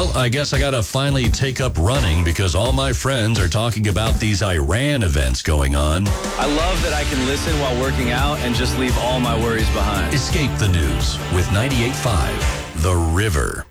Well, I guess I got to finally take up running because all my friends are talking about these Iran events going on. I love that I can listen while working out and just leave all my worries behind. Escape the news with 98.5 The River.